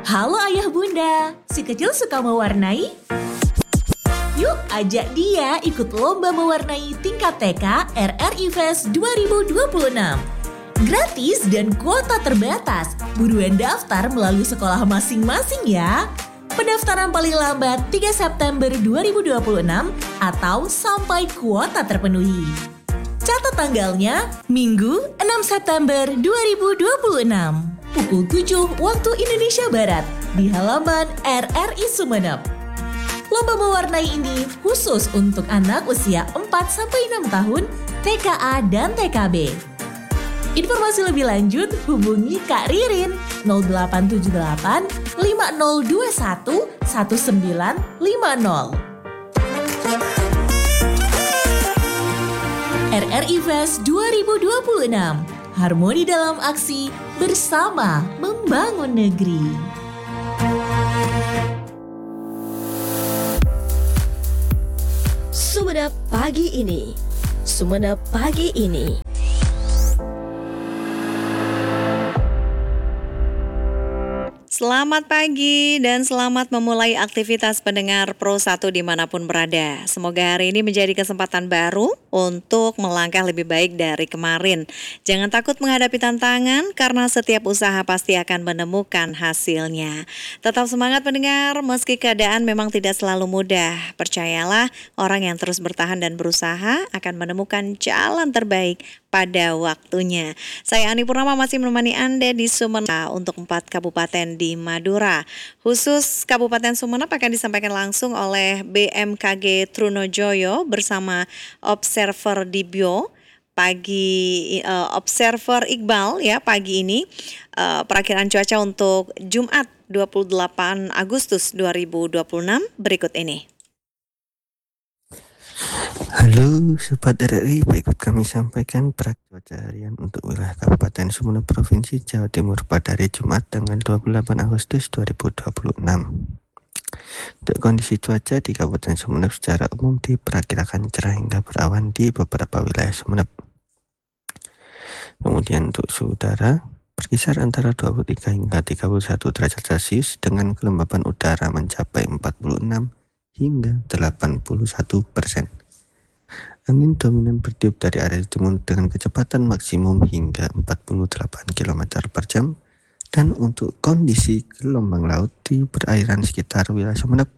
Halo ayah bunda, si kecil suka mewarnai? Yuk ajak dia ikut lomba mewarnai tingkat TK RRI Fest 2026. Gratis dan kuota terbatas, buruan daftar melalui sekolah masing-masing ya. Pendaftaran paling lambat 3 September 2026 atau sampai kuota terpenuhi. Catat tanggalnya, Minggu 6 September 2026. Pukul 7 waktu Indonesia Barat di halaman RRI Sumeneb. Lomba mewarnai ini khusus untuk anak usia 4-6 tahun, TKA dan TKB. Informasi lebih lanjut hubungi Kak Ririn 0878 5021 1950. RRI Fest 2026, harmoni dalam aksi, bersama membangun negeri. Sumeneb pagi ini. Sumeneb pagi ini. Selamat pagi dan selamat memulai aktivitas pendengar Pro 1 dimanapun berada. Semoga hari ini menjadi kesempatan baru untuk melangkah lebih baik dari kemarin. Jangan takut menghadapi tantangan karena setiap usaha pasti akan menemukan hasilnya. Tetap semangat pendengar, meski keadaan memang tidak selalu mudah. Percayalah, orang yang terus bertahan dan berusaha akan menemukan jalan terbaik pada waktunya. Saya Ani Purnama masih menemani Anda di Sumeneb untuk 4 kabupaten di Madura. Khusus Kabupaten Sumeneb akan disampaikan langsung oleh BMKG Trunojoyo bersama Observer Dibyo. Observer Iqbal ya pagi ini perakiraan cuaca untuk Jumat 28 Agustus 2026 berikut ini. Halo Sobat RRI, berikut kami sampaikan perakiraan cuaca harian untuk wilayah Kabupaten Sumeneb Provinsi Jawa Timur pada hari Jumat tanggal 28 Agustus 2026. Untuk kondisi cuaca di Kabupaten Sumeneb secara umum diperkirakan cerah hingga berawan di beberapa wilayah Sumeneb. Kemudian untuk suhu udara berkisar antara 23 hingga 31 derajat Celcius dengan kelembapan udara mencapai 46 hingga 81%. Angin dominan bertiup dari arah timur dengan kecepatan maksimum hingga 48 km per jam. Dan untuk kondisi gelombang laut di perairan sekitar wilayah Sumeneb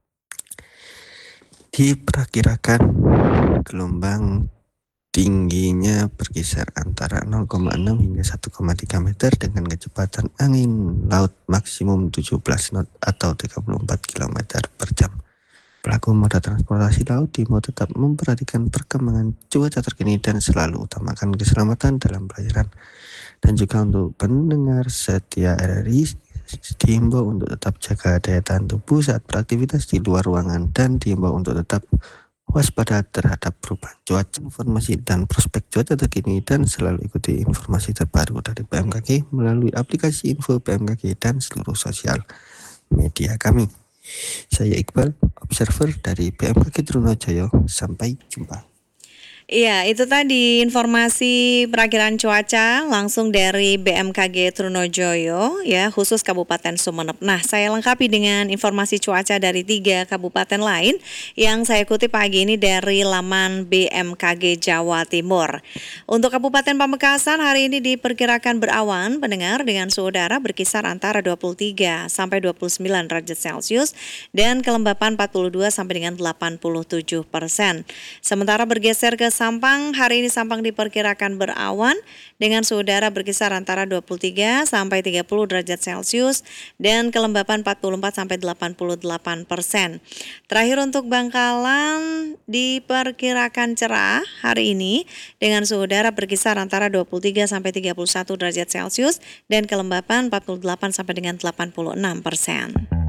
diperkirakan gelombang tingginya berkisar antara 0,6 hingga 1,3 meter dengan kecepatan angin laut maksimum 17 knot atau 34 km per jam. Pelaku moda transportasi laut diimbau tetap memperhatikan perkembangan cuaca terkini dan selalu utamakan keselamatan dalam pelayaran. Dan juga untuk pendengar setia RRI diimbau untuk tetap jaga daya tahan tubuh saat beraktivitas di luar ruangan dan diimbau untuk tetap waspada terhadap perubahan cuaca, informasi dan prospek cuaca terkini, dan selalu ikuti informasi terbaru dari BMKG melalui aplikasi info BMKG dan seluruh sosial media kami. Saya Iqbal, observer dari BMKG Trunojoyo. Sampai jumpa. Iya, itu tadi informasi perakiraan cuaca langsung dari BMKG Trunojoyo ya, khusus Kabupaten Sumeneb. Nah, saya lengkapi dengan informasi cuaca dari 3 kabupaten lain yang saya kutip pagi ini dari laman BMKG Jawa Timur. Untuk Kabupaten Pamekasan hari ini diperkirakan berawan pendengar dengan suhu udara berkisar antara 23 sampai 29 derajat Celcius dan kelembapan 42 sampai dengan 87%. Sementara bergeser ke Sampang, hari ini Sampang diperkirakan berawan dengan suhu udara berkisar antara 23 sampai 30 derajat Celcius dan kelembapan 44 sampai 88%. Terakhir untuk Bangkalan diperkirakan cerah hari ini dengan suhu udara berkisar antara 23 sampai 31 derajat Celcius dan kelembapan 48 sampai dengan 86%.